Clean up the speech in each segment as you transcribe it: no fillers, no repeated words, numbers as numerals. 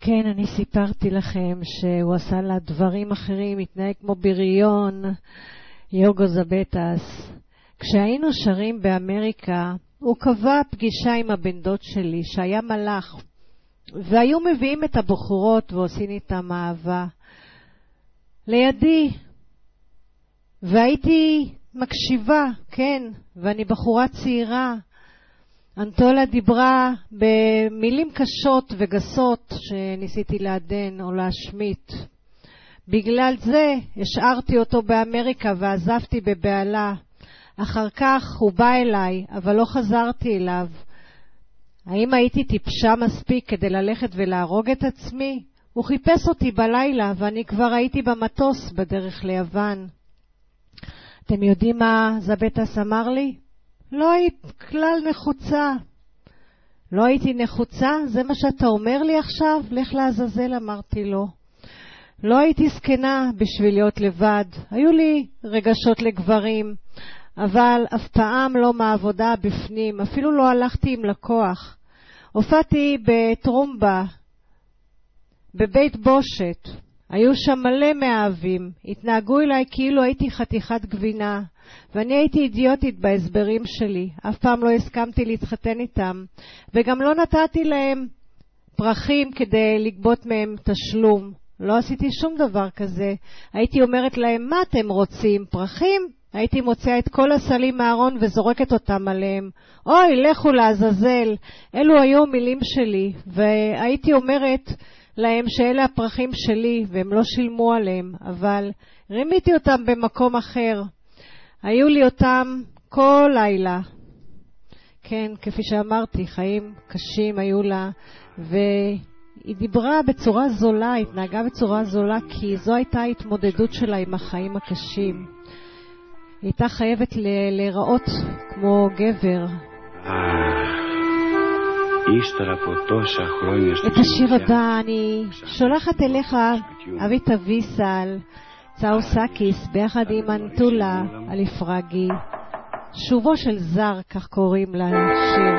כן, אני סיפרתי לכם שהוא עשה לה דברים אחרים, התנהג כמו בריון, יוגו זבטס. כשהיינו שרים באמריקה, הוא קבע פגישה עם הבן דוד שלי, שהיה מלאך, והיו מביאים את הבחורות ועושים איתם אהבה לידי, והייתי מקשיבה, כן, ואני בחורה צעירה. אנטולה דיברה במילים קשות וגסות שניסיתי לעדן או להשמיט. בגלל זה השארתי אותו באמריקה ועזבתי בבעלה. אחר כך הוא בא אליי, אבל לא חזרתי אליו. האם הייתי טיפשה מספיק כדי ללכת ולהרוג את עצמי? הוא חיפש אותי בלילה ואני כבר הייתי במטוס בדרך ליוון. אתם יודעים מה זבטס אמר לי? לא היית כלל נחוצה. לא הייתי נחוצה? זה מה שאתה אומר לי עכשיו? לך לעזאזל, אמרתי לו. לא הייתי זקנה בשביל להיות לבד. היו לי רגשות לגברים, אבל אף פעם לא מעבודה בפנים. אפילו לא הלכתי עם לקוח. הופעתי בטרומבה, בבית בושת. היו שם מלא מאהבים. התנהגו אליי כאילו הייתי חתיכת גבינה. ואני הייתי אידיוטית בהסברים שלי. אף פעם לא הסכמתי להתחתן איתם. וגם לא נתתי להם פרחים כדי לגבות מהם תשלום. לא עשיתי שום דבר כזה. הייתי אומרת להם, מה אתם רוצים? פרחים? הייתי מוציאה את כל הסלים מהארון וזורקת אותם עליהם. אוי, לכו לעזאזל. אלו היו מילים שלי. והייתי אומרת להם שאלה הפרחים שלי, והם לא שילמו עליהם. אבל רימיתי אותם במקום אחר. היו לי אותם כל לילה. כן, כפי שאמרתי, חיים קשים היו לה, והיא דיברה בצורה זולה, התנהגה בצורה זולה, כי זו הייתה ההתמודדות שלה עם החיים הקשים. היא הייתה חייבת להיראות כמו גבר. את השיר הבא אני שולחת אליך, אבית אביסל, צאו סאקיס, ביחד עם אנטולה אליפרגי. שובו של זר, כך קוראים לשיר.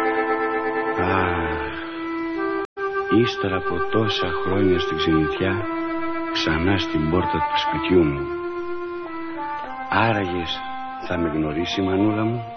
Ύστερα από τόσα χρόνια στην ξενιτιά, ξανά στην πόρτα του σπιτιού μου. Άραγες θα με γνωρίσει η μανούλα μου?